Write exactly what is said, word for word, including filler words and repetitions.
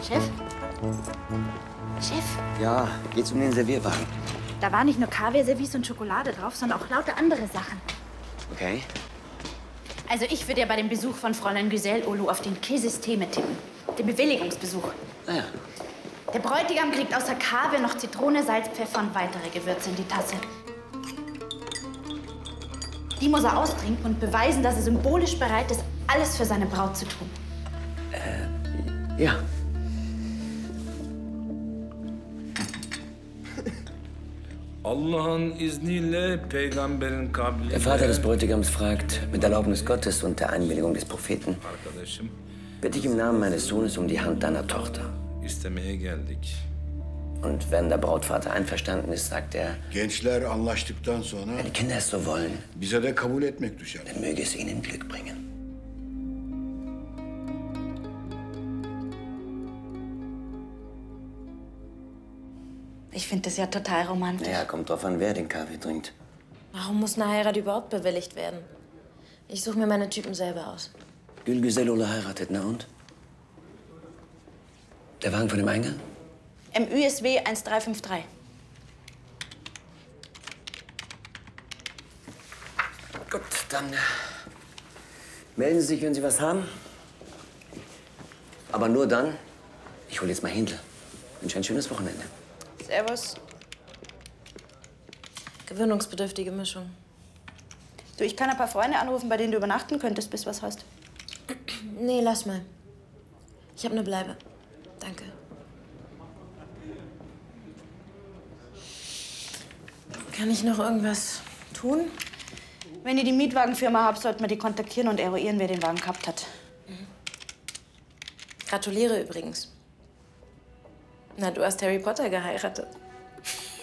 Chef? Chef? Ja, geht's um den Servierwagen? Da war nicht nur Kaviar-Service und Schokolade drauf, sondern auch lauter andere Sachen. Okay. Also ich würde ja bei dem Besuch von Fräulein Güzel-Olu auf den Käsesysteme tippen. Den Bewilligungsbesuch. Ah ja. Der Bräutigam kriegt außer Kaviar noch Zitrone, Salz, Pfeffer und weitere Gewürze in die Tasse. Die muss er austrinken und beweisen, dass er symbolisch bereit ist, alles für seine Braut zu tun. Äh, ja. Allah'ın izniyle peygamberin kabiliyle... Der Vater des Bräutigams fragt, mit Erlaubnis Gottes und der Einwilligung des Propheten, Arkadaşım, bitte ich im Namen meines Sohnes um die Hand deiner Tochter. istemeye geldik. Und wenn der Brautvater einverstanden ist, sagt er, Gençler anlaştıktan sonra wenn die Kinder es so wollen, bize de kabul etmek düşer. dann möge es ihnen Glück bringen. Ich finde das ja total romantisch. Naja, kommt drauf an, wer den Kaffee trinkt. Warum muss eine Heirat überhaupt bewilligt werden? Ich suche mir meine Typen selber aus. Gül Güzel-Olu heiratet, na und? Der Wagen von dem Eingang? M Ü S W eins drei fünf drei. Gut, dann melden Sie sich, wenn Sie was haben. Aber nur dann. Ich hole jetzt mal Händel. Wünsche ein schönes Wochenende. Servus. Gewöhnungsbedürftige Mischung. Du, ich kann ein paar Freunde anrufen, bei denen du übernachten könntest, bis was hast. Nee, lass mal. Ich habe eine Bleibe. Danke. Kann ich noch irgendwas tun? Wenn ihr die Mietwagenfirma habt, sollten wir die kontaktieren und eruieren, wer den Wagen gehabt hat. Mhm. Gratuliere übrigens. Na, du hast Harry Potter geheiratet.